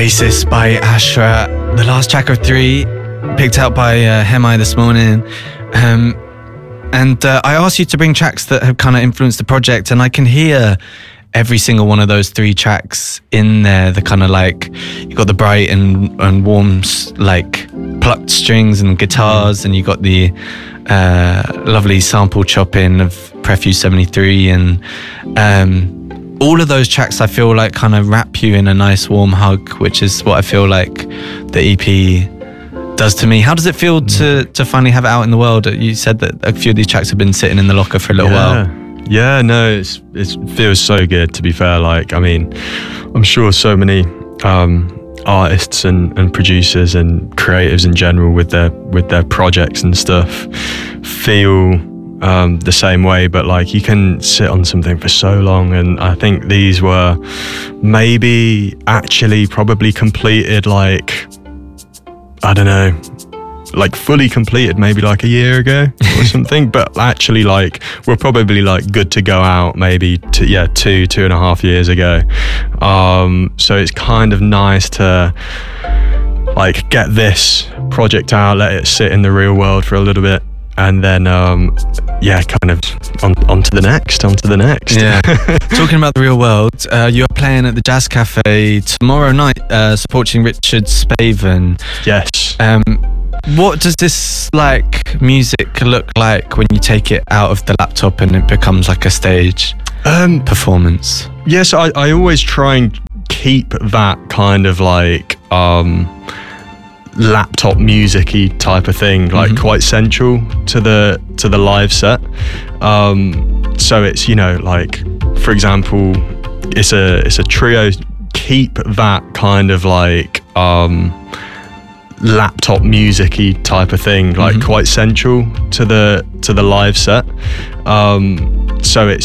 Oasis by Ashra, the last track of 3, picked out by Hemai this morning. And I asked you to bring tracks that have kind of influenced the project, and I can hear every single one of those 3 tracks in there. The kind of like, you got the bright and warm, like plucked strings and guitars, and you got the lovely sample chopping of Prefuse 73, and all of those tracks I feel like kind of wrap you in a nice warm hug, which is what I feel like the EP does to me. How does it feel to finally have it out in the world? You said that a few of these tracks have been sitting in the locker for a little while. Yeah, no, it feels so good, to be fair. Like, I mean, I'm sure so many artists and producers and creatives in general with their projects and stuff feel the same way, but like, you can sit on something for so long, and I think these were maybe actually probably completed, like, I don't know, like fully completed maybe like a year ago or something, but actually like we're probably like good to go out maybe 2.5 years ago. So it's kind of nice to like get this project out, let it sit in the real world for a little bit, and then kind of on to the next. Yeah. Talking about the real world, you're playing at the Jazz Cafe tomorrow night, supporting Richard Spaven. Yes. What does this like music look like when you take it out of the laptop and it becomes like a stage performance? Yes, I always try and keep that kind of like laptop music-y type of thing, like quite central to the live set. So it's, you know, like, for example, it's a trio. Keep that kind of like laptop music-y type of thing, like quite central to the live set. So it's,